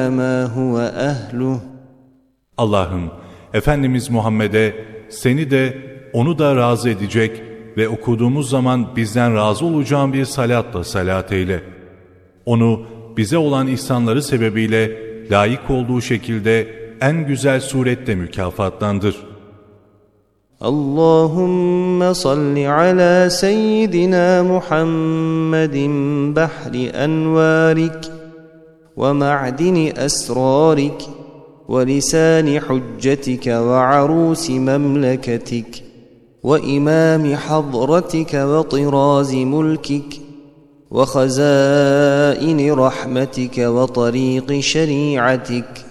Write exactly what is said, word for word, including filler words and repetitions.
ما هو أهله. Allah'ım, Efendimiz Muhammed'e seni de onu da razı edecek ve okuduğumuz zaman bizden razı olacağın bir salatla salat eyle. Onu bize olan ihsanları sebebiyle layık olduğu şekilde en güzel surette mükafatlandır. Allahümme salli ala seyyidina Muhammedin bahri envarik ve ma'dini esrarik ve lisani hüccetike ve arusi memleketik ve imami hadratike ve tirazi mulkik ve hazaini rahmetike ve tariqi şeriatik.